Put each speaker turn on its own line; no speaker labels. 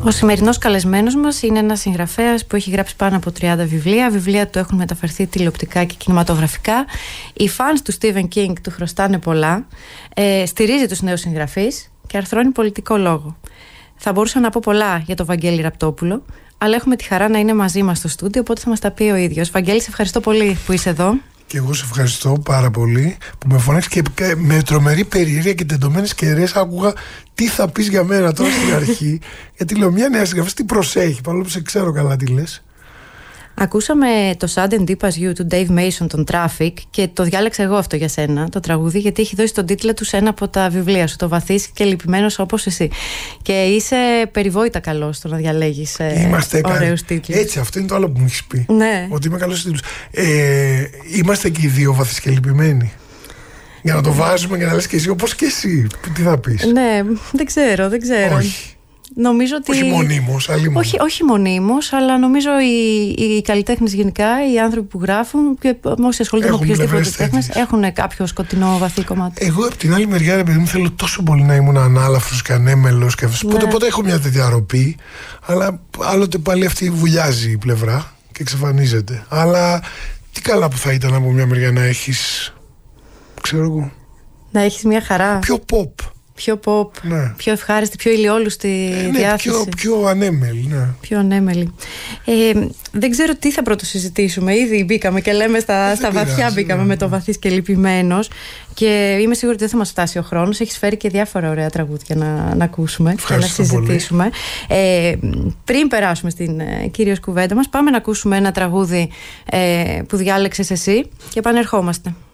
Ο σημερινός καλεσμένος μας είναι ένας συγγραφέας που έχει γράψει πάνω από 30 βιβλία. Βιβλία του έχουν μεταφερθεί τηλεοπτικά και κινηματογραφικά. Οι fans του Stephen King του χρωστάνε πολλά. Στηρίζει τους νέους συγγραφείς και αρθρώνει πολιτικό λόγο. Θα μπορούσα να πω πολλά για τον Βαγγέλη Ραπτόπουλο, αλλά έχουμε τη χαρά να είναι μαζί μας στο στούντιο, οπότε θα μας τα πει ο ίδιος. Βαγγέλη, σε ευχαριστώ πολύ που είσαι εδώ.
Και εγώ σε ευχαριστώ πάρα πολύ που με φωνάξεις και με τρομερή περιέργεια και τεντωμένες κεραίες άκουγα τι θα πεις για μένα τώρα στην αρχή. Γιατί λέω μια νέα συγγραφής τι προσέχει, παρόλο που σε ξέρω καλά τι λες.
Ακούσαμε το Sudden Deep As You του Dave Mason, τον Traffic, και το διάλεξα εγώ αυτό για σένα, το τραγούδι, γιατί έχει δώσει τον τίτλο του σε ένα από τα βιβλία σου, το Βαθύς και Λυπημένος όπως εσύ. Και είσαι περιβόητα καλός στο να διαλέγεις ωραίους τίτλους.
Έτσι, αυτό είναι το άλλο που μου έχεις πει.
Ναι.
Ότι είμαι καλός στους τίτλους. Είμαστε και οι δύο βαθύς και λυπημένοι. Για να το βάζουμε και να λες και εσύ όπως και εσύ. Τι θα πεις?
Ναι, δεν ξέρω.
Όχι.
Νομίζω ότι...
Όχι μονίμως,
όχι μονίμως, αλλά νομίζω οι καλλιτέχνες γενικά, οι άνθρωποι που γράφουν και όσοι ασχολούνται με οποιοδήποτε τέχνες, έχουν κάποιο σκοτεινό βαθύ κομμάτι.
Εγώ από την άλλη μεριά, ρε παιδί μου, θέλω τόσο πολύ να ήμουν ανάλαφρος και ανέμελος και αυτό. Ναι. Πότε έχω μια τέτοια ροπή, αλλά άλλοτε πάλι αυτή βουλιάζει η πλευρά και εξαφανίζεται. Αλλά τι καλά που θα ήταν από μια μεριά να έχεις, ξέρω εγώ,
να έχεις μια χαρά.
Πιο pop.
Πιο pop, ναι. Πιο ευχάριστη, πιο ηλιόλουστη διάθεση.
Πιο ανέμελη, ναι.
Πιο ανέμελη. Δεν ξέρω τι θα πρώτο συζητήσουμε. Ήδη μπήκαμε και λέμε στα βαθιά μπήκαμε με το Βαθύς και Λυπημένος. Και είμαι σίγουρη ότι δεν θα μας φτάσει ο χρόνος. Έχεις φέρει και διάφορα ωραία τραγούδια να ακούσουμε και να συζητήσουμε. Πριν περάσουμε στην κυρίως κουβέντα μας, πάμε να ακούσουμε ένα τραγούδι που διάλεξες εσύ και επανερχόμαστε.